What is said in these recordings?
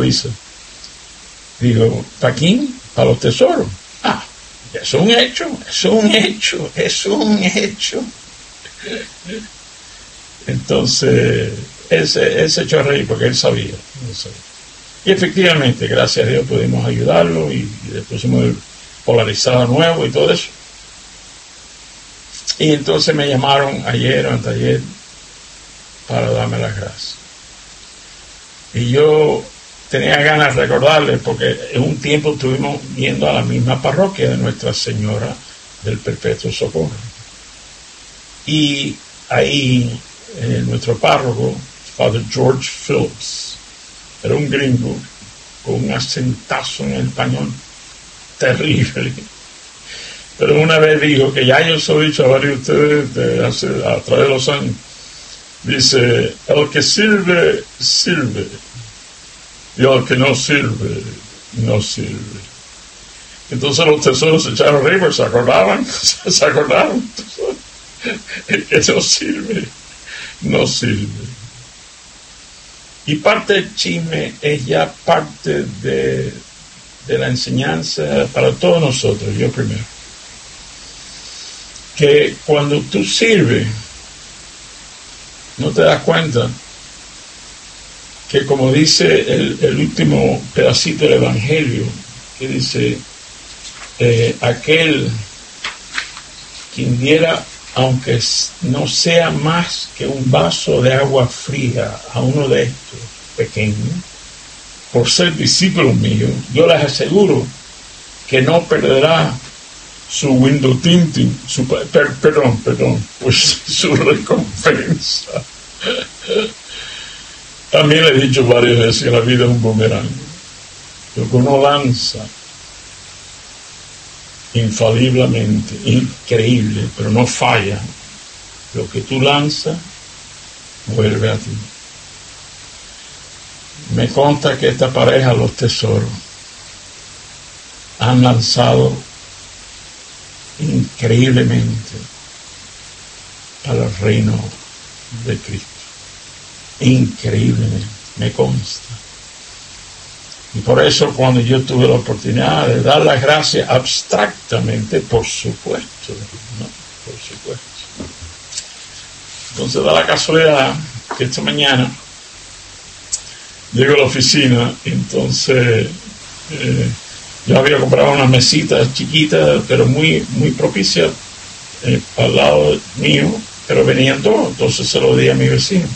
dice? Digo, ¿para quién? Para los tesoros. Ah, es un hecho, es un hecho, es un hecho. Entonces, él se echó a reír porque él sabía. Y efectivamente, gracias a Dios pudimos ayudarlo y le pusimos el polarizado nuevo y todo eso. Y entonces me llamaron ayer o anteayer para darme las gracias. Y yo tenía ganas de recordarles porque en un tiempo estuvimos yendo a la misma parroquia de Nuestra Señora del Perpetuo Socorro. Y ahí nuestro párroco, Father George Phillips, era un gringo con un acentazo en el español terrible. Pero una vez dijo, que ya yo se lo he dicho a varios de ustedes a través de los años, dice, el que sirve, sirve, y el que no sirve, no sirve. Entonces los tesoros se echaron arriba, se acordaron. El que no sirve, no sirve. Y parte del chisme es ya parte de la enseñanza para todos nosotros, yo primero. Que cuando tú sirves, no te das cuenta que, como dice el último pedacito del Evangelio, que dice, aquel quien diera, aunque no sea más que un vaso de agua fría a uno de estos pequeños, por ser discípulo mío, yo les aseguro que no perderá su window tinting, pues su recompensa. También le he dicho varias veces que la vida es un boomerang. Lo que uno lanza infaliblemente, increíble, pero no falla. Lo que tú lanzas vuelve a ti. Me consta que esta pareja, los tesoros, han lanzado increíblemente para el reino de Cristo. Increíblemente, me consta. Y por eso, cuando yo tuve la oportunidad de dar las gracias abstractamente, por supuesto, ¿no? Por supuesto. Entonces da la casualidad que esta mañana llego a la oficina, entonces yo había comprado unas mesitas chiquitas, pero muy, muy propicias al lado mío, pero venían dos, entonces se lo di a mi vecino.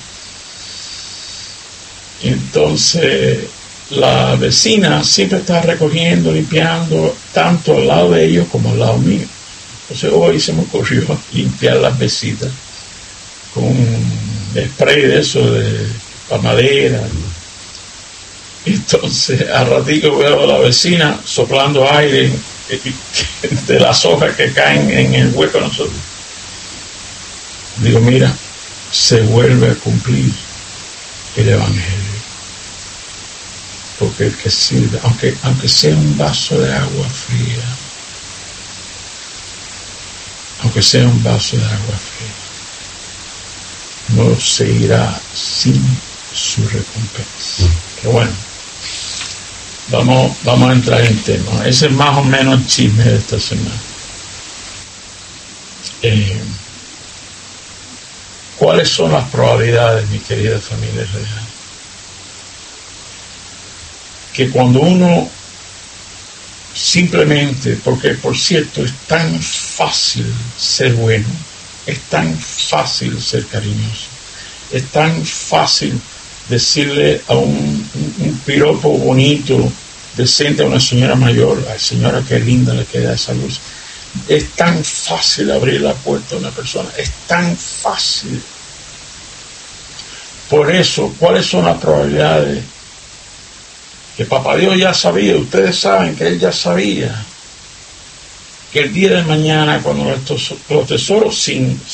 Entonces la vecina siempre está recogiendo, limpiando, tanto al lado de ellos como al lado mío. Entonces hoy se me ocurrió limpiar las mesitas con un spray de eso, para madera. Entonces al ratito veo a la vecina soplando aire de las hojas que caen en el hueco de nosotros. Digo, mira, se vuelve a cumplir el Evangelio. Porque el que sirve, aunque sea un vaso de agua fría, aunque sea un vaso de agua fría, no se irá sin su recompensa. Pero bueno, vamos a entrar en tema. Ese es más o menos el chisme de esta semana. ¿Cuáles son las probabilidades, mi querida familia real? Que cuando uno simplemente, porque por cierto es tan fácil ser bueno, es tan fácil ser cariñoso, es tan fácil decirle a un piropo bonito, decente a una señora mayor, ay señora qué linda le queda esa luz, es tan fácil abrir la puerta a una persona, es tan fácil. Por eso, ¿cuáles son las probabilidades? Que Papá Dios ya sabía, ustedes saben que Él ya sabía que el día de mañana, cuando los tesoros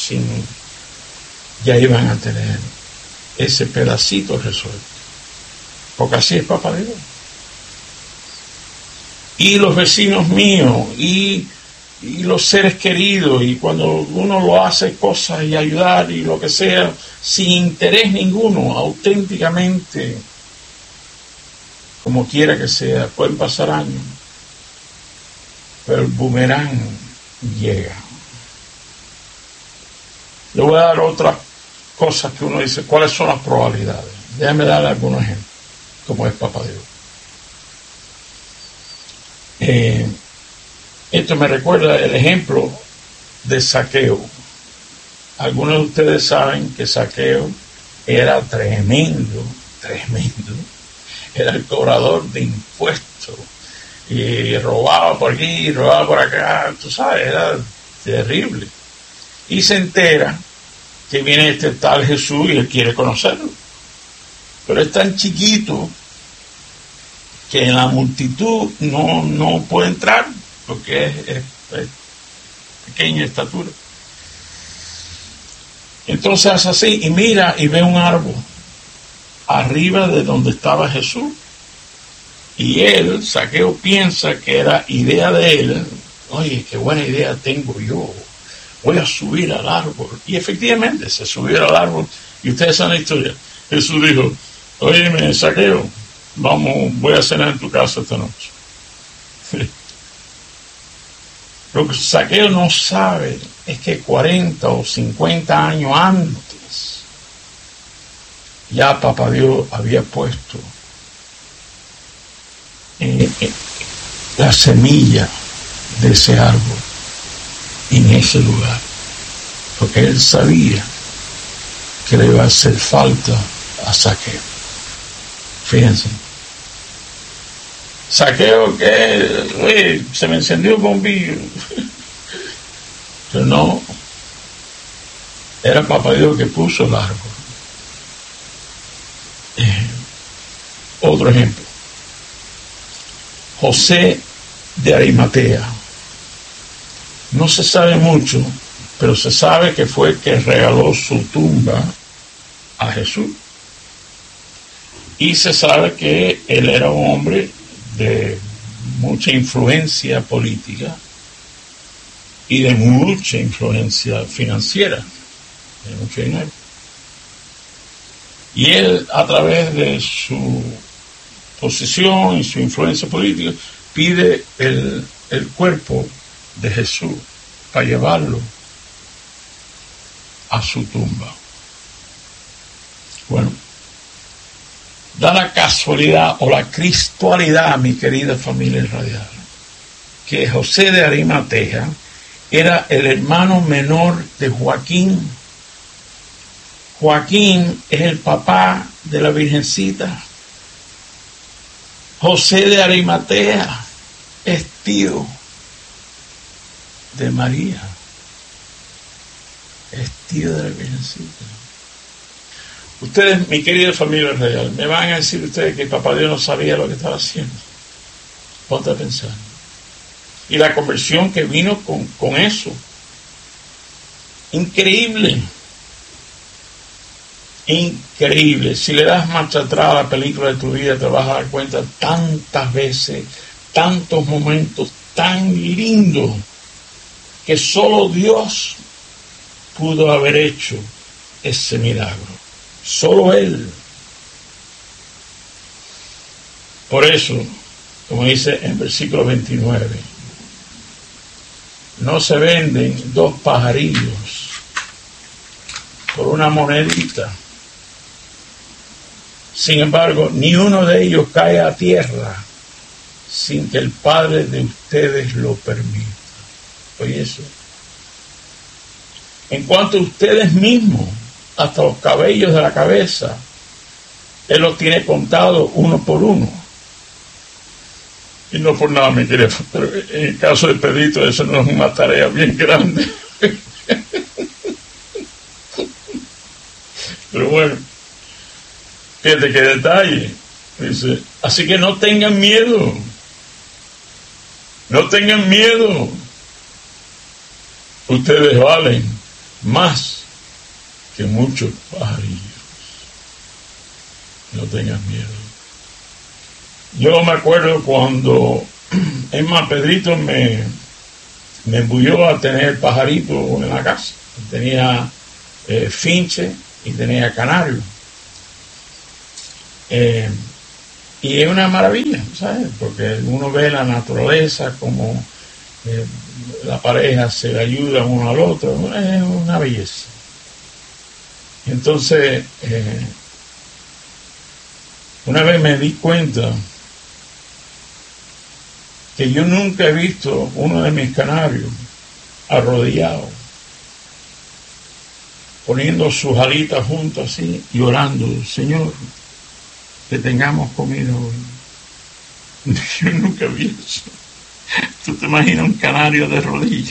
ya iban a tener ese pedacito resuelto, porque así es Papá Dios. Y los vecinos míos y los seres queridos, y cuando uno lo hace cosas y ayudar y lo que sea sin interés ninguno, auténticamente como quiera que sea, pueden pasar años, pero el boomerang llega. Le voy a dar otras cosas que uno dice, ¿cuáles son las probabilidades? Déjame darle algunos ejemplos, como es Papá Dios. Esto me recuerda el ejemplo de Zaqueo. Algunos de ustedes saben que Zaqueo era tremendo, era el cobrador de impuestos, y robaba por aquí, robaba por acá, tú sabes, era terrible. Y se entera que viene este tal Jesús y él quiere conocerlo. Pero es tan chiquito que en la multitud no puede entrar, porque es pequeña estatura. Entonces hace así y mira y ve un árbol arriba de donde estaba Jesús. Y él, Zaqueo, piensa que era idea de él. Oye, qué buena idea tengo yo. Voy a subir al árbol. Y efectivamente se subió al árbol. Y ustedes saben la historia. Jesús dijo, óyeme, Zaqueo, voy a cenar en tu casa esta noche. Lo que Zaqueo no sabe es que 40 o 50 años antes ya Papá Dios había puesto la semilla de ese árbol en ese lugar, porque él sabía que le iba a hacer falta a Zaqueo. Fíjense, Zaqueo que se me encendió el bombillo, pero no, era Papá Dios que puso el árbol. Otro ejemplo, José de Arimatea. No se sabe mucho, pero se sabe que fue el que regaló su tumba a Jesús. Y se sabe que él era un hombre de mucha influencia política y de mucha influencia financiera, de mucho dinero. Y él, a través de su posición y su influencia política, pide el cuerpo de Jesús para llevarlo a su tumba. Bueno, da la casualidad o la cristualidad, mi querida familia radial, que José de Arimatea era el hermano menor de Joaquín. Joaquín es el papá de la Virgencita. José de Arimatea es tío de María, es tío de la Virgencita. Ustedes, mi querida familia real, me van a decir ustedes que Papá Dios no sabía lo que estaba haciendo. Ponte a pensar. Y la conversión que vino con eso. Increíble. Increíble. Si le das marcha atrás a la película de tu vida, te vas a dar cuenta tantas veces, tantos momentos tan lindos, que solo Dios pudo haber hecho ese milagro. Solo Él. Por eso, como dice en versículo 29, no se venden 2 pajarillos por una monedita. Sin embargo, ni uno de ellos cae a tierra sin que el Padre de ustedes lo permita. Oye eso. En cuanto a ustedes mismos, hasta los cabellos de la cabeza, Él los tiene contados uno por uno. Y no por nada, mi querido, pero en el caso de Pedrito, eso no es una tarea bien grande. Pero bueno, fíjate qué detalle. Dice, así que no tengan miedo. No tengan miedo. Ustedes valen más que muchos pajarillos. No tengan miedo. Yo me acuerdo cuando, es más, Pedrito me embulló a tener pajarito en la casa. Tenía finche y tenía canario. Y es una maravilla, ¿sabes? Porque uno ve la naturaleza como la pareja se ayuda uno al otro, es una belleza. Entonces, una vez me di cuenta que yo nunca he visto uno de mis canarios arrodillado, poniendo sus alitas juntas así y orando, Señor, que tengamos comida hoy. Yo nunca vi eso. ¿Tú te imaginas un canario de rodillas?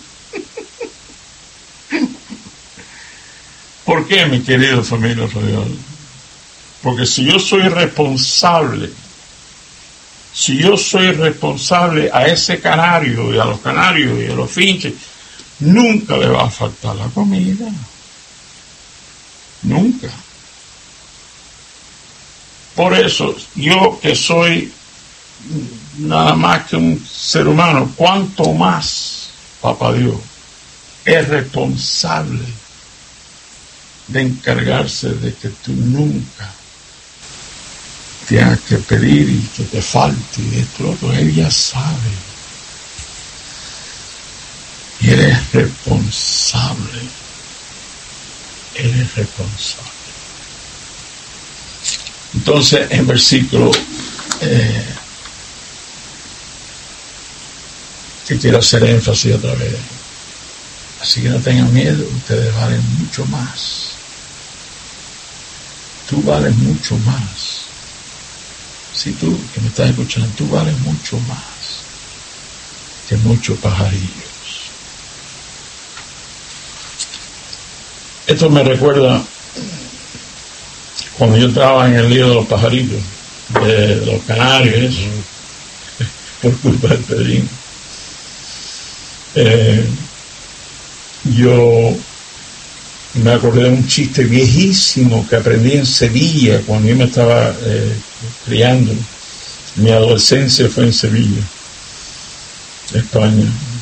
¿Por qué, mi querido familia radial? Porque si yo soy responsable a ese canario y a los canarios y a los finches, nunca le va a faltar la comida. Nunca. Por eso, yo que soy nada más que un ser humano, cuanto más, Papá Dios, es responsable de encargarse de que tú nunca tengas que pedir y que te falte y esto lo otro. Él ya sabe. Y Él es responsable. Él es responsable. Entonces, en versículo que quiero hacer énfasis otra vez. Así que no tengan miedo, ustedes valen mucho más. Tú vales mucho más. Si tú que me estás escuchando, tú vales mucho más que muchos pajarillos. Esto me recuerda cuando yo estaba en el lío de los pajarillos, de los canarios, por culpa del Pedrín. Yo me acordé de un chiste viejísimo que aprendí en Sevilla cuando yo me estaba criando. Mi adolescencia fue en Sevilla, España.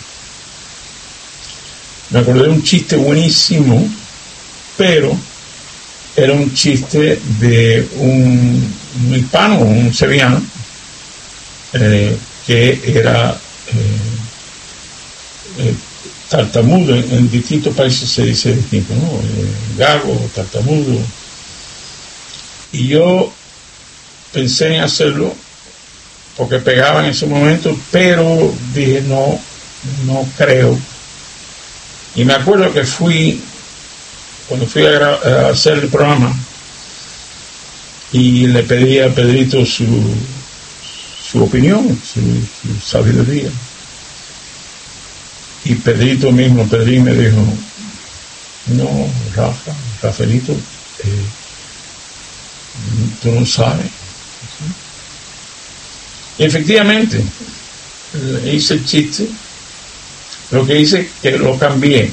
Me acordé de un chiste buenísimo, pero era un chiste de un hispano, un sevillano, que era tartamudo. En distintos países se dice distinto, ¿no? Gago, tartamudo. Y yo pensé en hacerlo porque pegaba en ese momento, pero dije no creo. Y me acuerdo que cuando fui a hacer el programa, y le pedí a Pedrito su opinión, su sabiduría. Y Pedrito mismo, Pedrín me dijo, no, Rafaelito, tú no sabes. Y efectivamente, hice el chiste, lo que hice es que lo cambié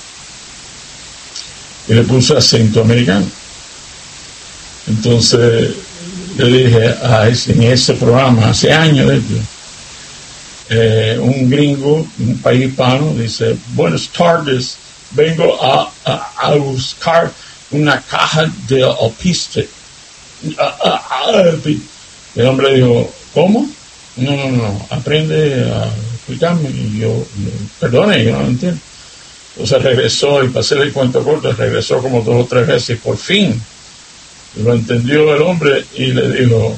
y le puse acento americano. Entonces yo dije en ese programa, hace años de esto, un gringo, un país hispano, dice, buenas tardes, vengo a buscar una caja de alpiste. El hombre dijo, ¿cómo? No, aprende a explicarme. Y yo, perdone, yo no lo entiendo. Entonces regresó, y para hacer el cuento corto, regresó como 2 o 3 veces, y por fin lo entendió el hombre y le dijo,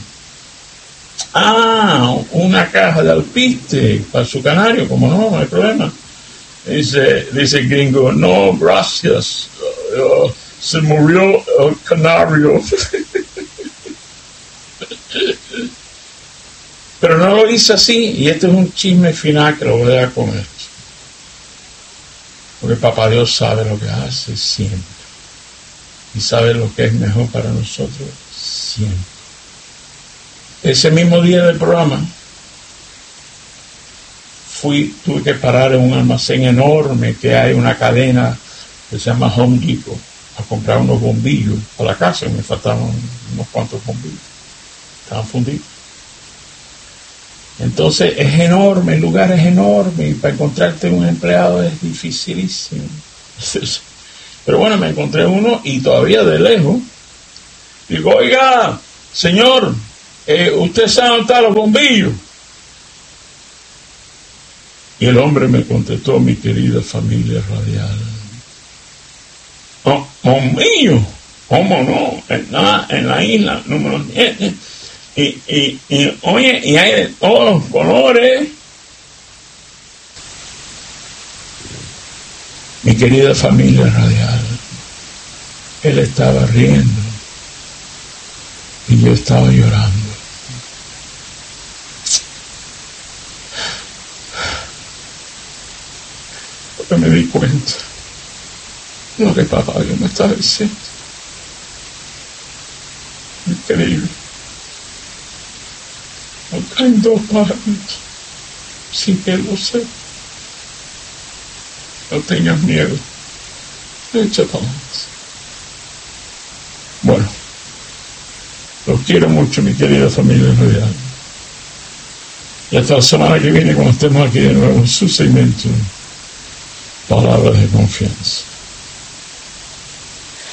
una caja de alpiste para su canario, como no hay problema. Dice el gringo, no, gracias, se murió el canario. Pero no lo hice así, y este es un chisme final que lo voy a dar con esto. Porque Papá Dios sabe lo que hace siempre, y sabe lo que es mejor para nosotros siempre. Ese mismo día del programa tuve que parar en un almacén enorme que hay, una cadena que se llama Home Depot, a comprar unos bombillos para la casa. Me faltaban unos cuantos bombillos, estaban fundidos. Entonces es enorme, el lugar es enorme, y para encontrarte un empleado es dificilísimo. Pero bueno, me encontré uno, y todavía de lejos digo, oiga, señor, ¿usted sabe dónde están los bombillos? Y el hombre me contestó, mi querida familia radial, bombillos, ¿cómo no? En la isla número 10. Oye, y hay de todos los colores. Mi querida familia radial, él estaba riendo y yo estaba llorando. Porque me di cuenta de lo que papá Dios me estaba diciendo. Increíble. No caen dos pájaros sin que él lo sepa. No tengas miedo. Echa para adelante. Bueno, los quiero mucho, mi querida familia radial. Y hasta la semana que viene, cuando estemos aquí de nuevo en su segmento, Palabras de Confianza.